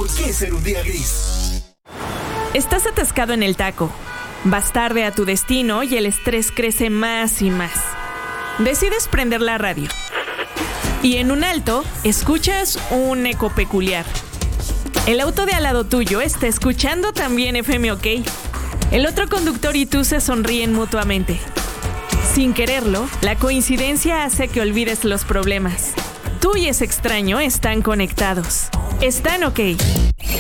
por qué ser un día gris. Estás atascado en el taco. Vas tarde a tu destino y el estrés crece más y más. Decides prender la radio. Y en un alto, escuchas un eco peculiar. El auto de al lado tuyo está escuchando también FM OK. El otro conductor y tú se sonríen mutuamente. Sin quererlo, la coincidencia hace que olvides los problemas. Tú y ese extraño están conectados. Están OK.